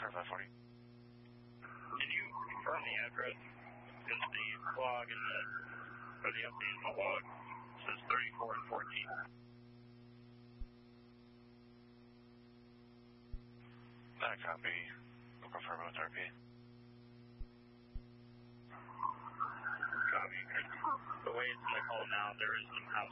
confirm 540. Can you confirm the address? Because the log and or the update in the log says 34 and 14. That copy. We'll confirm with RP. Copy. The way it's in the call now, there is some house